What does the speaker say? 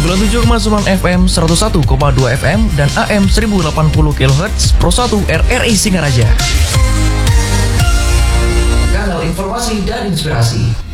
97,9 FM, 101,2 FM, dan AM 1080 kHz Pro 1 RRI Singaraja. Kanal informasi dan inspirasi.